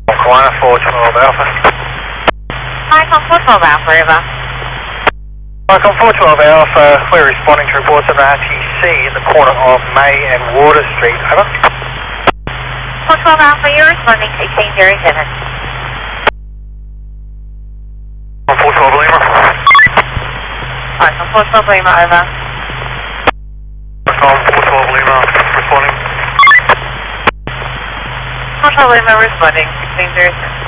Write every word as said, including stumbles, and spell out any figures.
Corner four twelve Alpha. Micron four twelve Alpha, over. Micron four twelve Alpha, we're responding to reports of R T C in the corner of May and Water Street, over. four twelve Alpha, you're responding to exchange zero seven. four twelve Lima. Micron four twelve Lima, over. Micron four twelve Lima, responding. four twelve Lima, responding, exchange zero seven.